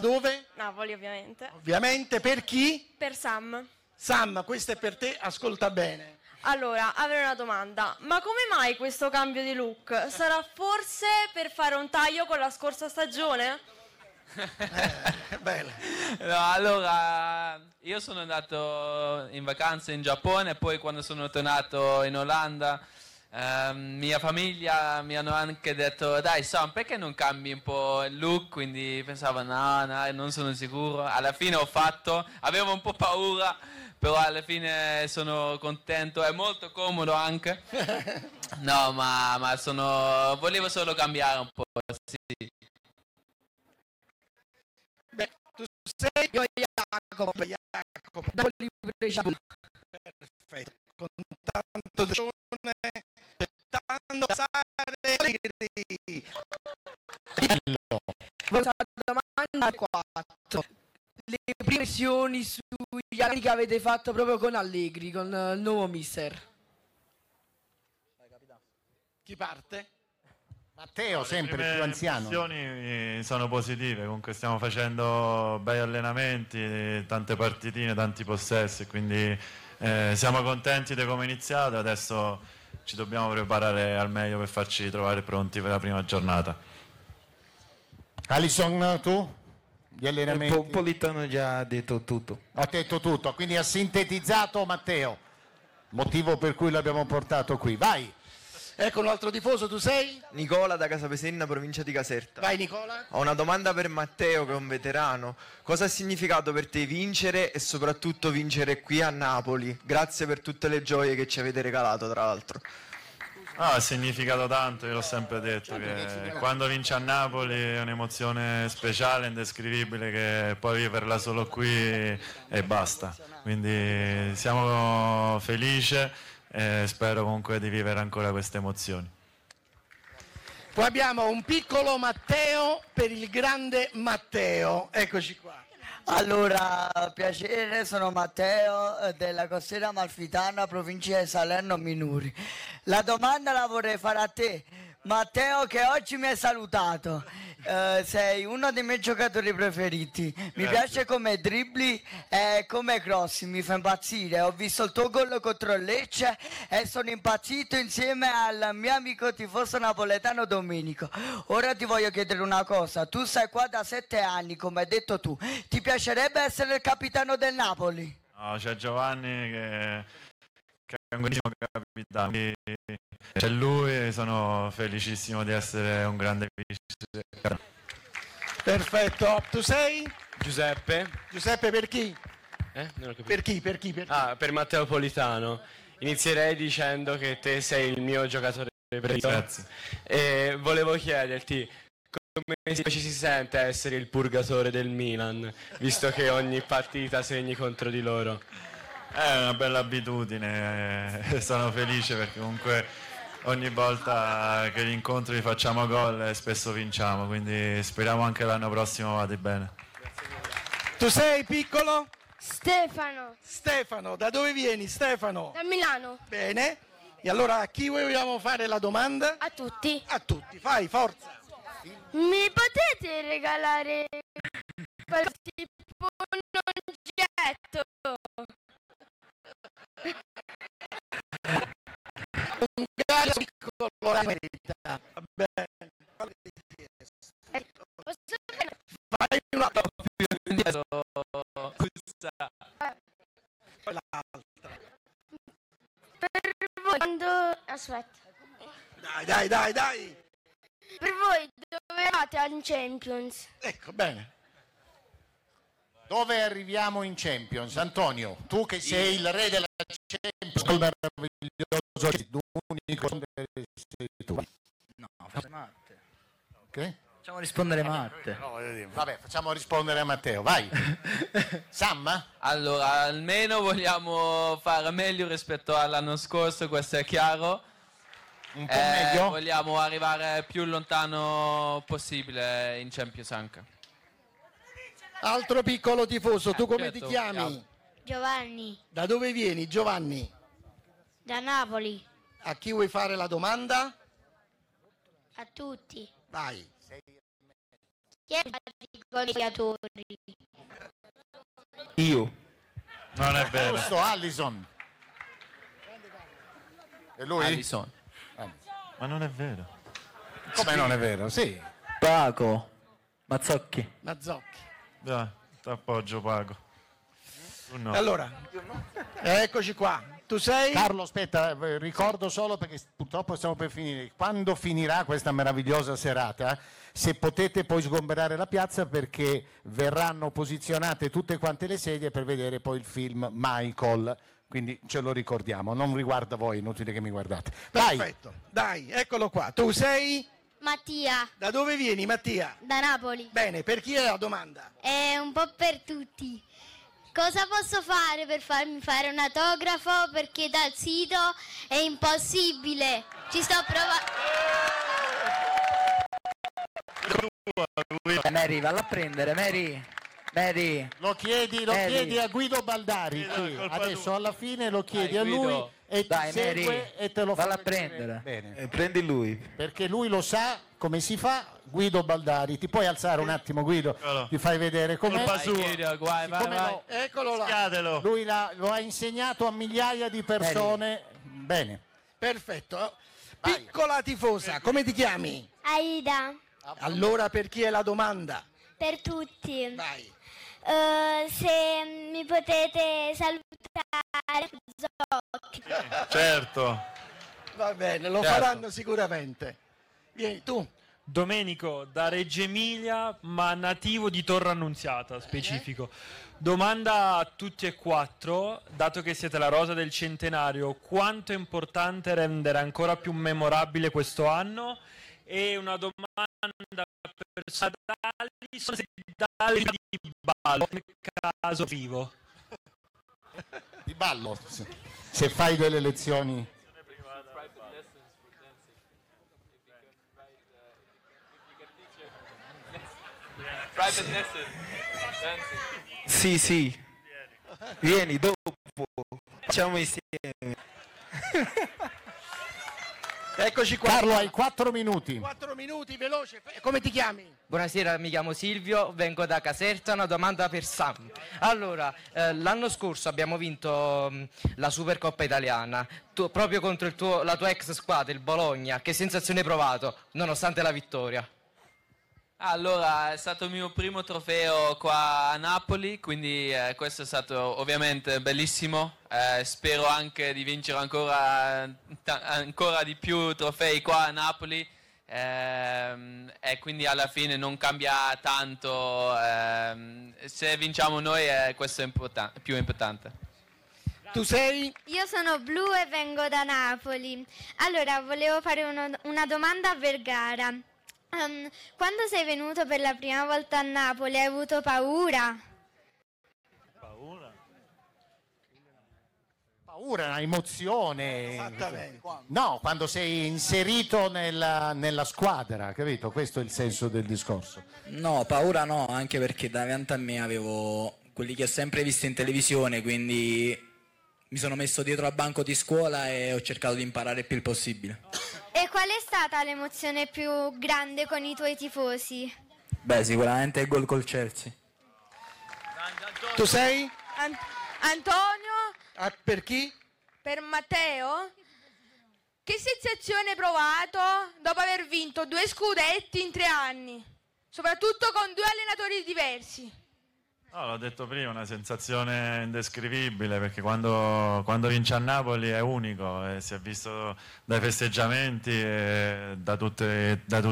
dove? Napoli, ovviamente. Ovviamente, per chi? Per Sam. Sam, questo è per te, ascolta bene. Allora, avrei una domanda. Ma come mai questo cambio di look? Sarà forse per fare un taglio con la scorsa stagione? Bella. No, allora, io sono andato in vacanza in Giappone e poi quando sono tornato in Olanda, mia famiglia mi hanno anche detto, dai Sam, perché non cambi un po' il look? Quindi pensavo, no, non sono sicuro. Alla fine ho fatto, avevo un po' paura, però alla fine sono contento, è molto comodo anche. No, ma volevo solo cambiare un po', sì. Beh, tu sei Io Jacopo. Napoli Brescia. perfetto, con tanto giorno, tanto passare allegri. Domanda 4. Le impressioni sugli anni che avete fatto proprio con Allegri, con il nuovo mister. Chi parte? Matteo, sempre più anziano. Le impressioni sono positive, comunque stiamo facendo bei allenamenti, tante partitine, tanti possessi, quindi siamo contenti di come è iniziato, adesso ci dobbiamo preparare al meglio per farci trovare pronti per la prima giornata. Alisson, tu? Gli allenamenti? Politano già ha detto tutto. Ha detto tutto, quindi ha sintetizzato Matteo, motivo per cui l'abbiamo portato qui. Vai! Ecco un altro tifoso, tu sei? Nicola da Casapesenna, provincia di Caserta. Vai Nicola. Ho una domanda per Matteo, che è un veterano. Cosa ha significato per te vincere e soprattutto vincere qui a Napoli? Grazie per tutte le gioie che ci avete regalato, tra l'altro. Ha significato tanto, io l'ho sempre detto, che quando vince a Napoli è un'emozione speciale, indescrivibile, che puoi viverla solo qui e basta. Quindi siamo felici e spero comunque di vivere ancora queste emozioni. Poi abbiamo un piccolo Matteo per il grande Matteo, eccoci qua. Allora, piacere, sono Matteo della Costiera Amalfitana, provincia di Salerno Minuri. La domanda la vorrei fare a te, Matteo, che oggi mi hai salutato. Sei uno dei miei giocatori preferiti. Mi piace come dribbli e come crossi, mi fa impazzire. Ho visto il tuo gol contro il Lecce e sono impazzito insieme al mio amico tifoso napoletano Domenico. Ora ti voglio chiedere una cosa. Tu sei qua da 7 anni, come hai detto tu. Ti piacerebbe essere il capitano del Napoli? No, c'è Giovanni che è un grandissimo capitano, quindi c'è lui e sono felicissimo di essere un grande vice. Perfetto, tu sei? Giuseppe. Giuseppe per chi? Non ho capito. Per chi? Ah, per Matteo Politano. Inizierei dicendo che te sei il mio giocatore preferito. Grazie. E volevo chiederti come ci si sente essere il purgatore del Milan, visto che ogni partita segni contro di loro. È una bella abitudine, sono felice perché comunque ogni volta che li incontro li facciamo gol e spesso vinciamo, quindi speriamo anche l'anno prossimo vada bene. Tu sei piccolo? Stefano. Stefano, da dove vieni Stefano? Da Milano. Bene, e allora a chi vogliamo fare la domanda? A tutti. A tutti, fai, forza. Mi potete regalare tipo un oggetto? Un gallo piccolo la merita. Vabbè. Fai una Più indietro, poi l'altra. Per voi quando... Aspetta. Dai. Per voi dove eravate in Champions? Ecco, bene. Dove arriviamo in Champions? Antonio, tu che sei il re della Champions, col meraviglioso, l'unico sei tu. No, fate matte. Ok? Facciamo rispondere matte. No, vabbè, facciamo rispondere a Matteo, vai. Sam? Allora, almeno vogliamo fare meglio rispetto all'anno scorso, questo è chiaro. Un po' meglio? Vogliamo arrivare più lontano possibile in Champions anche. Altro piccolo tifoso, tu come Certo, ti chiami? Giovanni. Da dove vieni Giovanni? Da Napoli. A chi vuoi fare la domanda? A tutti. Vai. Chi è il goliatori. Io. Non è vero. Giusto, Allison. E lui? Allison. Ma non è vero. Come non è vero? Sì. Paco. Mazzocchi. Mazzocchi. Dai, t'appoggio Paco. Tu no. Allora, eccoci qua. Tu sei? Carlo, aspetta, ricordo solo perché purtroppo stiamo per finire. Quando finirà questa meravigliosa serata, se potete poi sgomberare la piazza perché verranno posizionate tutte quante le sedie per vedere poi il film Michael. Quindi ce lo ricordiamo, non riguarda voi, inutile che mi guardate. Vai. Perfetto, dai, eccolo qua. Tu sei? Mattia, Da dove vieni, Mattia? da Napoli. Bene, per chi è la domanda? È un po' per tutti. Cosa posso fare per farmi fare un autografo? Perché dal sito è impossibile. Ci sto provando. Mary, valla a prendere, Mary. Mary. Lo chiedi a Guido Baldari. Qui. Adesso alla fine lo chiedi a lui e Dai, ti segue Mary, e te lo fa valla a vedere prendere. bene. Prendi lui. Perché lui lo sa come si fa. Guido Baldari, ti puoi alzare un attimo, Guido? Ti fai vedere com'è? Colpa sua. Siccome vai. Eccolo là. Schiatelo. Lui lo ha insegnato a migliaia di persone. Bene. Perfetto. Piccola tifosa, come ti chiami? Aida, Allora per chi è la domanda? per tutti. Vai. Se mi potete salutare, Zocchi. Certo. Va bene, lo Certo. faranno sicuramente. Vieni tu. Domenico da Reggio Emilia, ma nativo di Torre Annunziata, specifico. Domanda a tutti e quattro, dato che siete la rosa del centenario, quanto è importante rendere ancora più memorabile questo anno? E una domanda personale, sono se dalle di ballo, nel caso vivo. Di ballo. Se fai delle lezioni. Private lesson. Sì, sì. Vieni dopo. Facciamo insieme. Eccoci qua. Carlo, hai 4 minuti. 4 minuti, veloce. Come ti chiami? Buonasera, mi chiamo Silvio, vengo da Caserta, una domanda per Sam. Allora, l'anno scorso abbiamo vinto la Supercoppa italiana, proprio contro la tua ex squadra, il Bologna. Che sensazione hai provato, nonostante la vittoria? Allora, è stato il mio primo trofeo qua a Napoli, quindi questo è stato ovviamente bellissimo. Spero anche di vincere ancora di più trofei qua a Napoli. E quindi alla fine non cambia tanto. Se vinciamo noi, questo è più importante. Tu sei? Io sono Blu e vengo da Napoli. Allora, volevo fare una domanda a Vergara. Quando sei venuto per la prima volta a Napoli, hai avuto paura? Paura, una emozione. Esattamente. No, quando sei inserito nella squadra, capito? Questo è il senso del discorso. No, paura no, anche perché davanti a me avevo quelli che ho sempre visto in televisione, quindi mi sono messo dietro al banco di scuola e ho cercato di imparare il più possibile. E qual è stata l'emozione più grande con i tuoi tifosi? Beh, sicuramente il gol col Chelsea. Tu sei? Antonio, Per chi? per Matteo, che sensazione hai provato dopo aver vinto 2 scudetti in 3 anni? Soprattutto con 2 allenatori diversi. No, l'ho detto prima, una sensazione indescrivibile perché quando vince a Napoli è unico e si è visto dai festeggiamenti e da tutti